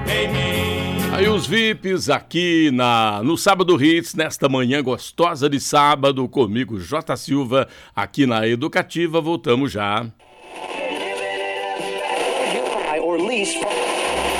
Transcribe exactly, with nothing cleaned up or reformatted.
Aí os V I Ps aqui na, no Sábado Hits, nesta manhã gostosa de sábado, comigo J. Silva, aqui na Educativa, voltamos já.